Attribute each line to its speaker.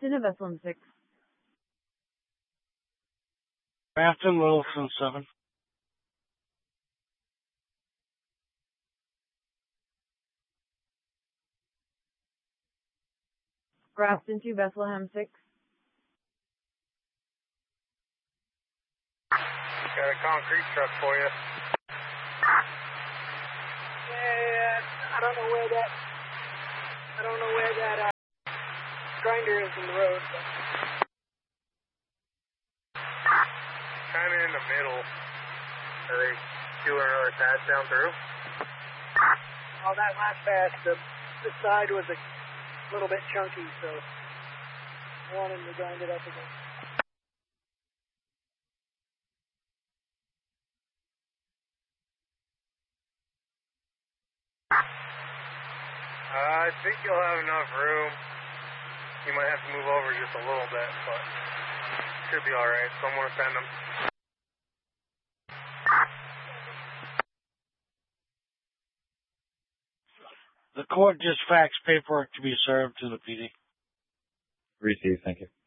Speaker 1: Grafton to Bethlehem 6.
Speaker 2: Grafton, Littleton 7.
Speaker 1: Grafton to Bethlehem 6.
Speaker 3: Got a concrete truck for you. Yeah, I don't know where that grinder is in the road. But... kind of in the middle. Are they doing another pass down through? Oh, that last pass, the side was a little bit chunky, so I want him to grind it up again. I think you'll have enough room. You might have to move over just a little bit, but should be alright. Someone will send them.
Speaker 2: The court just faxed paperwork to be served to the PD.
Speaker 4: Received, thank you.